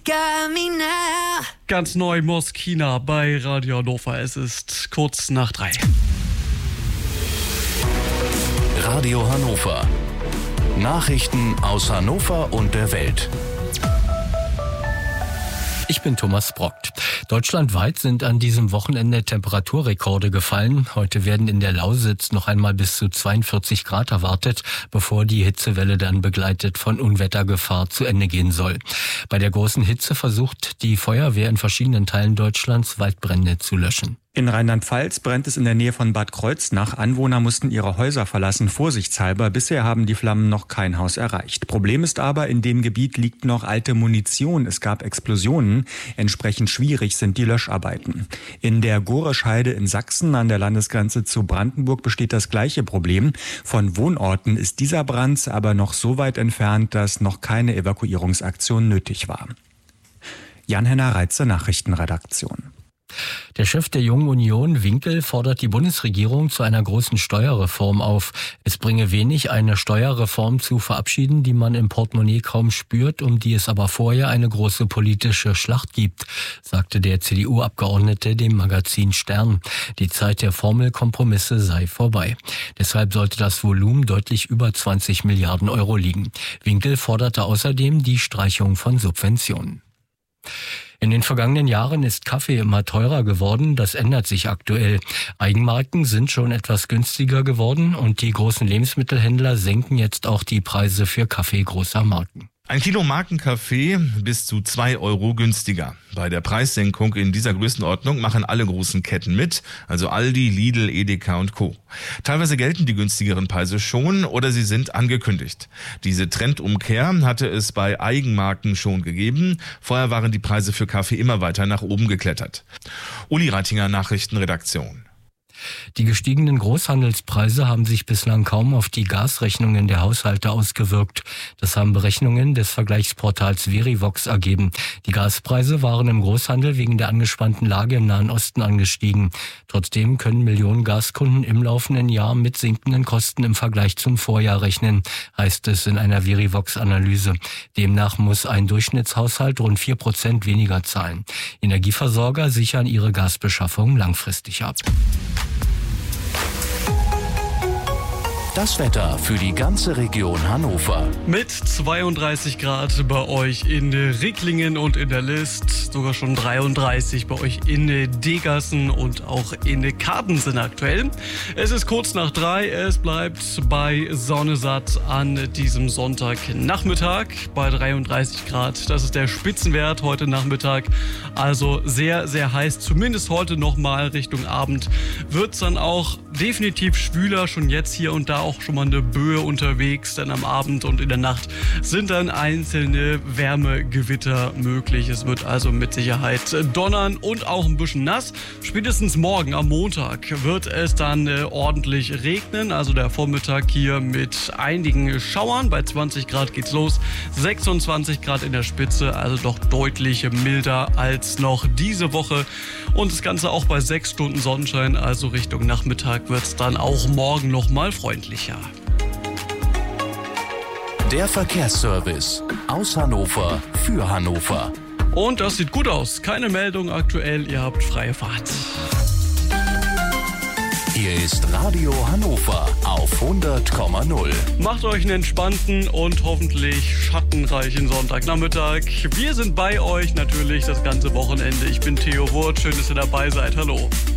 got me now. Ganz neu Moskina bei Radio Hannover. Es ist kurz nach 3. Radio Hannover. Nachrichten aus Hannover und der Welt. Ich bin Thomas Brockt. Deutschlandweit sind an diesem Wochenende Temperaturrekorde gefallen. Heute werden in der Lausitz noch einmal bis zu 42 Grad erwartet, bevor die Hitzewelle dann begleitet von Unwettergefahr zu Ende gehen soll. Bei der großen Hitze versucht die Feuerwehr in verschiedenen Teilen Deutschlands Waldbrände zu löschen. In Rheinland-Pfalz brennt es in der Nähe von Bad Kreuznach. Anwohner mussten ihre Häuser verlassen, vorsichtshalber. Bisher haben die Flammen noch kein Haus erreicht. Problem ist aber, in dem Gebiet liegt noch alte Munition. Es gab Explosionen. Entsprechend schwierig sind die Löscharbeiten. In der Gorescheide in Sachsen an der Landesgrenze zu Brandenburg besteht das gleiche Problem. Von Wohnorten ist dieser Brand aber noch so weit entfernt, dass noch keine Evakuierungsaktion nötig war. Jan-Henner Reitze, Nachrichtenredaktion. Der Chef der Jungen Union, Winkel, fordert die Bundesregierung zu einer großen Steuerreform auf. Es bringe wenig, eine Steuerreform zu verabschieden, die man im Portemonnaie kaum spürt, um die es aber vorher eine große politische Schlacht gibt, sagte der CDU-Abgeordnete dem Magazin Stern. Die Zeit der Formelkompromisse sei vorbei. Deshalb sollte das Volumen deutlich über 20 Milliarden Euro liegen. Winkel forderte außerdem die Streichung von Subventionen. In den vergangenen Jahren ist Kaffee immer teurer geworden. Das ändert sich aktuell. Eigenmarken sind schon etwas günstiger geworden und die großen Lebensmittelhändler senken jetzt auch die Preise für Kaffee großer Marken. Ein Kilo Markenkaffee bis zu 2 Euro günstiger. Bei der Preissenkung in dieser Größenordnung machen alle großen Ketten mit, also Aldi, Lidl, Edeka und Co. Teilweise gelten die günstigeren Preise schon oder sie sind angekündigt. Diese Trendumkehr hatte es bei Eigenmarken schon gegeben. Vorher waren die Preise für Kaffee immer weiter nach oben geklettert. Uli Reitinger, Nachrichtenredaktion. Die gestiegenen Großhandelspreise haben sich bislang kaum auf die Gasrechnungen der Haushalte ausgewirkt. Das haben Berechnungen des Vergleichsportals Verivox ergeben. Die Gaspreise waren im Großhandel wegen der angespannten Lage im Nahen Osten angestiegen. Trotzdem können Millionen Gaskunden im laufenden Jahr mit sinkenden Kosten im Vergleich zum Vorjahr rechnen, heißt es in einer Verivox-Analyse. Demnach muss ein Durchschnittshaushalt rund 4% weniger zahlen. Energieversorger sichern ihre Gasbeschaffung langfristig ab. Das Wetter für die ganze Region Hannover. Mit 32 Grad bei euch in Ricklingen und in der List, sogar schon 33 bei euch in Degassen und auch in Kardensen aktuell. Es ist kurz nach 3, es bleibt bei Sonne satt an diesem Sonntagnachmittag bei 33 Grad. Das ist der Spitzenwert heute Nachmittag, also sehr, sehr heiß. Zumindest heute nochmal Richtung Abend wird es dann auch definitiv schwüler, schon jetzt hier und da auch schon mal eine Böe unterwegs, denn am Abend und in der Nacht sind dann einzelne Wärmegewitter möglich. Es wird also mit Sicherheit donnern und auch ein bisschen nass. Spätestens morgen am Montag wird es dann ordentlich regnen, also der Vormittag hier mit einigen Schauern. Bei 20 Grad geht's los, 26 Grad in der Spitze, also doch deutlich milder als noch diese Woche. Und das Ganze auch bei 6 Stunden Sonnenschein, also Richtung Nachmittag wird es dann auch morgen noch mal freundlicher. Der Verkehrsservice aus Hannover für Hannover. Und das sieht gut aus. Keine Meldung aktuell, ihr habt freie Fahrt. Hier ist Radio Hannover auf 100,0. Macht euch einen entspannten und hoffentlich schattenreichen Sonntagnachmittag. Wir sind bei euch natürlich das ganze Wochenende. Ich bin Theo Wurth, schön, dass ihr dabei seid. Hallo.